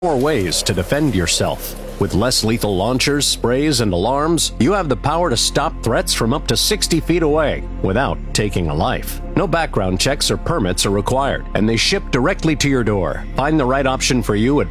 More ways to defend yourself. With less lethal launchers, sprays, and alarms, you have the power to stop threats from up to 60 feet away without taking a life. No background checks or permits are required, and they ship directly to your door. Find the right option for you at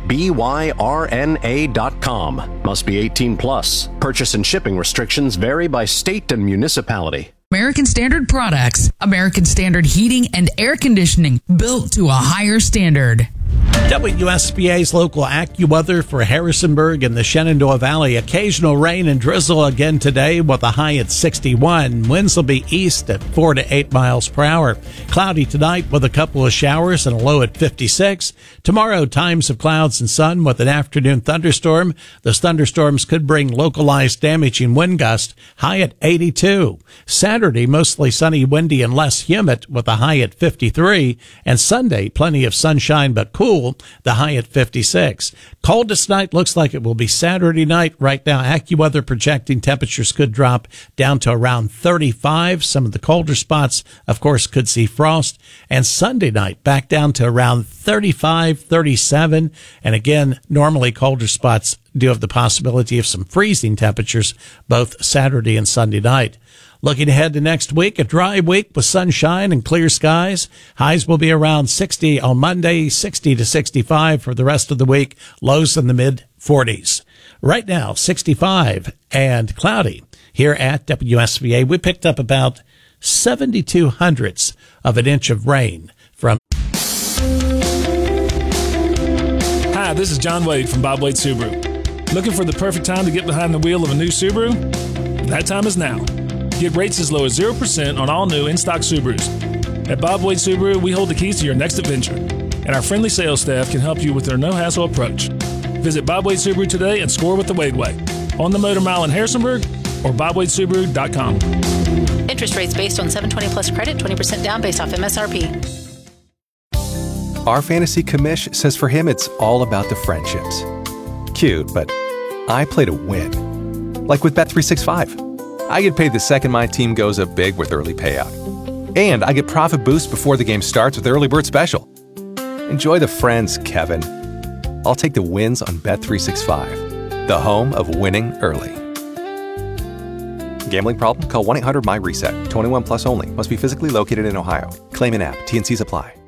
byrna.com. Must be 18 plus. Purchase and shipping restrictions vary by state and municipality. American Standard Products. American Standard Heating and Air Conditioning, built to a higher standard. WSBA's local AccuWeather for Harrisonburg and the Shenandoah Valley. Occasional rain and drizzle again today with a high at 61. Winds will be east at 4 to 8 miles per hour. Cloudy tonight with a couple of showers and a low at 56. Tomorrow, times of clouds and sun with an afternoon thunderstorm. Those thunderstorms could bring localized damaging wind gusts, high at 82. Saturday, mostly sunny, windy, and less humid with a high at 53. And Sunday, plenty of sunshine but cool, the high at 56. Coldest night looks like it will be Saturday night. Right now, AccuWeather projecting temperatures could drop down to around 35. Some of the colder spots, of course, could see frost. And Sunday night, back down to around 35, 37. And again, normally colder spots do have the possibility of some freezing temperatures both Saturday and Sunday night. Looking ahead to next week, a dry week with sunshine and clear skies. Highs will be around 60 on Monday, 60 to 65 for the rest of the week. Lows in the mid-40s. Right now, 65 and cloudy. Here at WSVA, we picked up about 72 hundredths of an inch of rain from... Hi, this is John Wade from Bob Wade Subaru. Looking for the perfect time to get behind the wheel of a new Subaru? That time is now. Get rates as low as 0% on all new in-stock Subarus. At Bob Wade Subaru, we hold the keys to your next adventure, and our friendly sales staff can help you with their no-hassle approach. Visit Bob Wade Subaru today and score with the Wade Way on the Motor Mile in Harrisonburg or BobWadeSubaru.com. Interest rates based on 720 plus credit, 20% down based off MSRP. Our fantasy commish says for him it's all about the friendships. Cute, but I play to win. Like with Bet365. I get paid the second my team goes up big with early payout. And I get profit boost before the game starts with Early Bird Special. Enjoy the friends, Kevin. I'll take the wins on Bet365, the home of winning early. Gambling problem? Call 1-800-MY-RESET. 21 plus only. Must be physically located in Ohio. Claim in app. T&Cs apply.